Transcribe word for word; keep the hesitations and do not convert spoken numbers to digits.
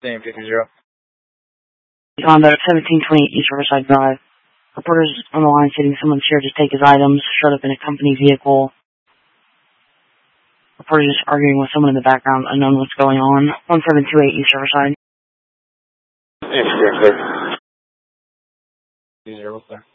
Same fifty zero. Conduct seventeen twenty East Riverside Drive. Reporters on the line stating someone's here to take his items, showed up in a company vehicle. Reporters arguing with someone in the background, unknown what's going on. one seven two eight East Riverside. Yeah, clear, clear. Zero, clear.